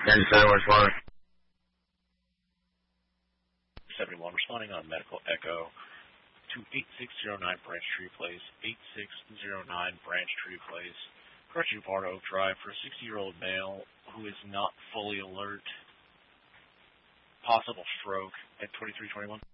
97, responding. 71, responding on medical echo to 8609 Branch Tree Place, 8609 Branch Tree Place. Correction Part Oak Drive for a 60-year-old male who is not fully alert. Possible stroke at 2321.